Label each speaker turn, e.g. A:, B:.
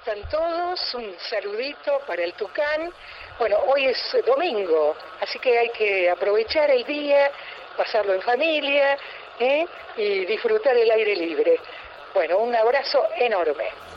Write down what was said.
A: están todos? Un saludito para el Tucán. Bueno, hoy es domingo, así que hay que aprovechar el día, pasarlo en familia, y disfrutar el aire libre. Bueno, un abrazo enorme.